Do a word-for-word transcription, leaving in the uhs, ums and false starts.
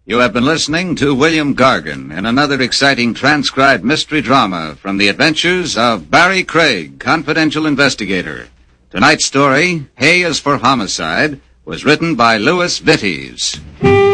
You have been listening to William Gargan in another exciting transcribed mystery drama from the adventures of Barry Craig, confidential investigator. Tonight's story, Hay is for Homicide, was written by Louis Vittes.